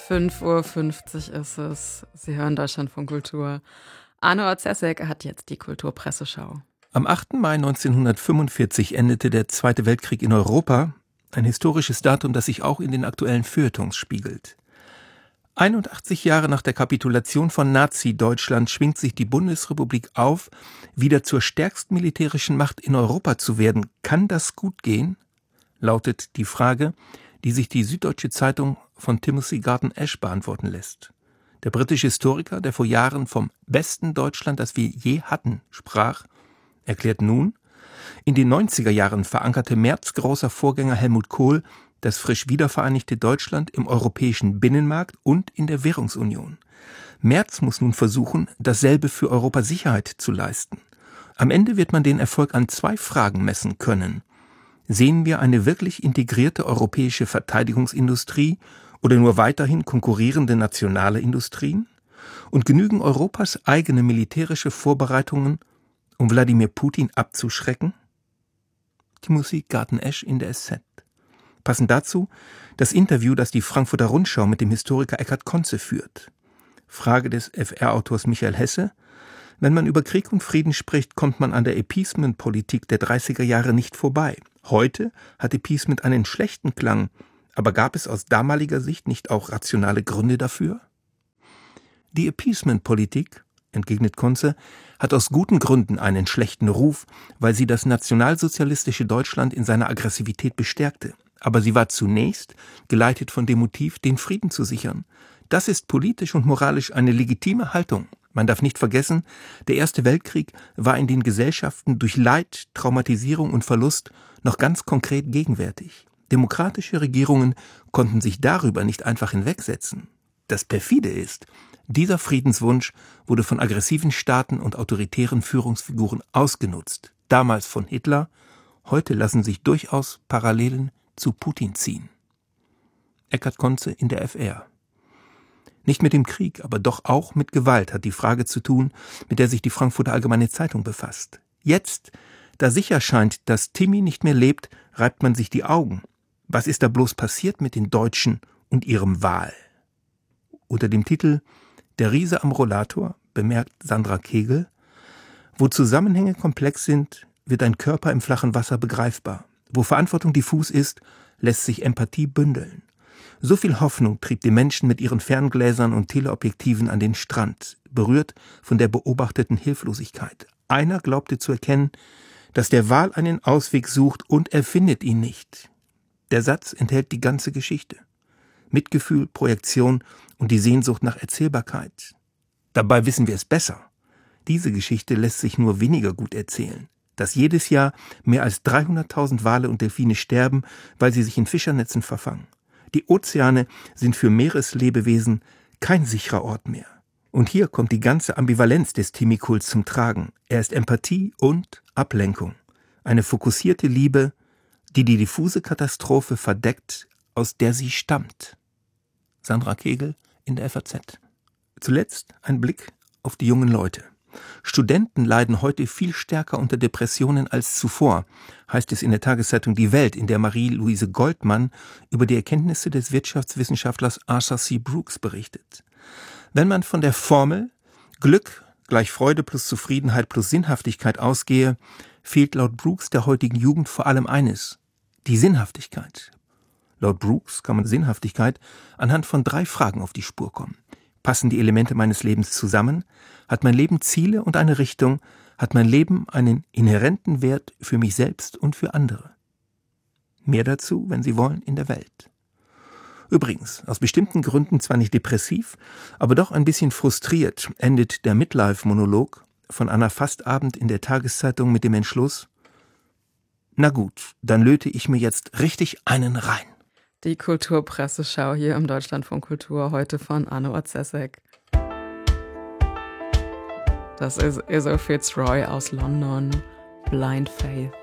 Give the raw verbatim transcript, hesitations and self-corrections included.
fünf Uhr fünfzig ist es. Sie hören Deutschlandfunk Kultur. Arno Orzeszek hat jetzt die Kulturpresseschau. Am achten Mai neunzehnhundertfünfundvierzig endete der Zweite Weltkrieg in Europa. Ein historisches Datum, das sich auch in den aktuellen Feuilletons spiegelt. einundachtzig Jahre nach der Kapitulation von Nazi-Deutschland schwingt sich die Bundesrepublik auf, wieder zur stärksten militärischen Macht in Europa zu werden. Kann das gut gehen? Lautet die Frage, die sich die Süddeutsche Zeitung von Timothy Garton Ash beantworten lässt. Der britische Historiker, der vor Jahren vom besten Deutschland, das wir je hatten, sprach, erklärt nun, in den neunziger Jahren verankerte Merz' großer Vorgänger Helmut Kohl das frisch wiedervereinigte Deutschland im europäischen Binnenmarkt und in der Währungsunion. Merz muss nun versuchen, dasselbe für Europas Sicherheit zu leisten. Am Ende wird man den Erfolg an zwei Fragen messen können. Sehen wir eine wirklich integrierte europäische Verteidigungsindustrie oder nur weiterhin konkurrierende nationale Industrien? Und genügen Europas eigene militärische Vorbereitungen, um Wladimir Putin abzuschrecken? Timothy Garton Ash in der S Z. Passend dazu das Interview, das die Frankfurter Rundschau mit dem Historiker Eckhard Konze führt. Frage des F R-Autors Michael Hesse: Wenn man über Krieg und Frieden spricht, kommt man an der Appeasement-Politik der dreißiger Jahre nicht vorbei. Heute hat Appeasement einen schlechten Klang, aber gab es aus damaliger Sicht nicht auch rationale Gründe dafür? Die Appeasement-Politik, entgegnet Konze, hat aus guten Gründen einen schlechten Ruf, weil sie das nationalsozialistische Deutschland in seiner Aggressivität bestärkte. Aber sie war zunächst geleitet von dem Motiv, den Frieden zu sichern. Das ist politisch und moralisch eine legitime Haltung. Man darf nicht vergessen, der Erste Weltkrieg war in den Gesellschaften durch Leid, Traumatisierung und Verlust noch ganz konkret gegenwärtig. Demokratische Regierungen konnten sich darüber nicht einfach hinwegsetzen. Das perfide ist, dieser Friedenswunsch wurde von aggressiven Staaten und autoritären Führungsfiguren ausgenutzt. Damals von Hitler, heute lassen sich durchaus Parallelen zu Putin ziehen. Eckhard Konze in der F R. Nicht mit dem Krieg, aber doch auch mit Gewalt hat die Frage zu tun, mit der sich die Frankfurter Allgemeine Zeitung befasst. Jetzt, da sicher scheint, dass Timmy nicht mehr lebt, reibt man sich die Augen. Was ist da bloß passiert mit den Deutschen und ihrem Wal? Unter dem Titel Der Riese am Rollator bemerkt Sandra Kegel, wo Zusammenhänge komplex sind, wird ein Körper im flachen Wasser begreifbar. Wo Verantwortung diffus ist, lässt sich Empathie bündeln. So viel Hoffnung trieb die Menschen mit ihren Ferngläsern und Teleobjektiven an den Strand, berührt von der beobachteten Hilflosigkeit. Einer glaubte zu erkennen, dass der Wal einen Ausweg sucht und er findet ihn nicht. Der Satz enthält die ganze Geschichte. Mitgefühl, Projektion und die Sehnsucht nach Erzählbarkeit. Dabei wissen wir es besser. Diese Geschichte lässt sich nur weniger gut erzählen. Dass jedes Jahr mehr als dreihunderttausend Wale und Delfine sterben, weil sie sich in Fischernetzen verfangen. Die Ozeane sind für Meereslebewesen kein sicherer Ort mehr. Und hier kommt die ganze Ambivalenz des Timmy-Kults zum Tragen. Er ist Empathie und Ablenkung. Eine fokussierte Liebe, die die diffuse Katastrophe verdeckt, aus der sie stammt. Sandra Kegel in der F A Z. Zuletzt ein Blick auf die jungen Leute. Studenten leiden heute viel stärker unter Depressionen als zuvor, heißt es in der Tageszeitung Die Welt, in der Marie-Louise Goldmann über die Erkenntnisse des Wirtschaftswissenschaftlers Arthur C. Brooks berichtet. Wenn man von der Formel Glück gleich Freude plus Zufriedenheit plus Sinnhaftigkeit ausgehe, fehlt laut Brooks der heutigen Jugend vor allem eines: die Sinnhaftigkeit. Laut Brooks kann man Sinnhaftigkeit anhand von drei Fragen auf die Spur kommen. Passen die Elemente meines Lebens zusammen? Hat mein Leben Ziele und eine Richtung? Hat mein Leben einen inhärenten Wert für mich selbst und für andere? Mehr dazu, wenn Sie wollen, in der Welt. Übrigens, aus bestimmten Gründen zwar nicht depressiv, aber doch ein bisschen frustriert endet der Midlife-Monolog von Anna Fastabend in der Tageszeitung mit dem Entschluss: Na gut, dann löte ich mir jetzt richtig einen rein. Die Kulturpresseschau hier im Deutschlandfunk Kultur, heute von Arno Orzeszek. Das ist Izzo Fitzroy aus London, Blind Faith.